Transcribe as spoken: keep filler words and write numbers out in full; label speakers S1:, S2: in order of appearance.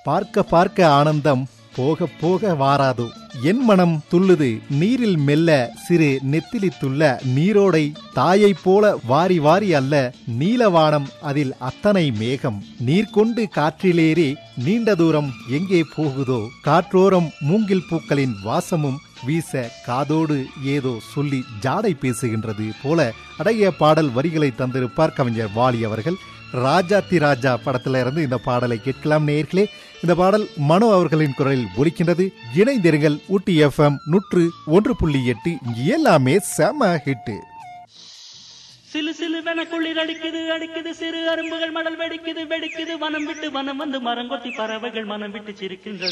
S1: பார்க்க பார்க்க ஆனந்தம் போக போக வாராதோ. என் மனம் துள்ளுது நீரில் மெல்ல சிறு நெத்திலி துள்ள நீரோடை தாயை போல வாரி வாரி அல்ல நீலவானம் அதில் அத்தனை மேகம் நீர் கொண்டு காற்றிலேறி நீண்ட தூரம் எங்கே போகுதோ காற்றோரம் மூங்கில் பூக்களின் வாசமும் வீச காதோடு ஏதோ சொல்லி ஜாடை பேசுகின்றது போல அழகிய பாடல் வரிகளை தந்திருப்பார் கவிஞர் வாலி அவர்கள். ராஜாத்தி ராஜா படத்தில இருந்து இந்த பாடலை கேட்கலாம் நேயர்களே. இந்த பாடல் மனோ அவர்களின் குரலில் ஒலிக்கின்றது. இணைந்திருங்கள் ஊட்டி எஃப்எம் நூற்று ஒன்று புள்ளி எட்டு. எல்லாமே செம ஹிட்.
S2: சிலு சிலுவென குளிர் அடிக்குது அடிக்குது சிறு அரும்புகள் மடல் வெடிக்குது வெடிக்குது வனம் விட்டு வனம் வந்து மரங்கொத்தி பறவைகள் மனம் விட்டு சிரிக்கின்றது.